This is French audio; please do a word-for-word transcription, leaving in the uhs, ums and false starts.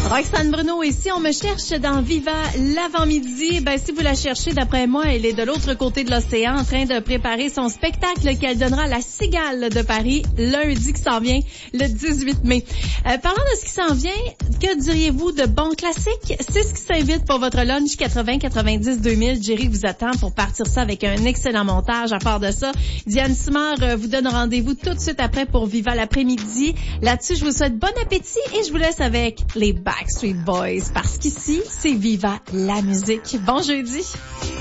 Roxane Bruno ici, on me cherche dans Viva l'avant-midi. Ben, si vous la cherchez, d'après moi, elle est de l'autre côté de l'océan en train de préparer son spectacle qu'elle donnera à la Cigale de Paris lundi qui s'en vient, le dix-huit mai. Euh, parlant de ce qui s'en vient, que diriez-vous de bons classiques? C'est ce qui s'invite pour votre lunch quatre-vingts quatre-vingt-dix deux mille. Jerry vous attend pour partir ça avec un excellent montage. À part de ça, Diane Simard euh, vous donne rendez-vous tout de suite après pour Viva l'après-midi. Là-dessus, je vous souhaite bon appétit et je vous laisse avec les Backstreet Boys parce qu'ici, c'est Viva la musique. Bon jeudi!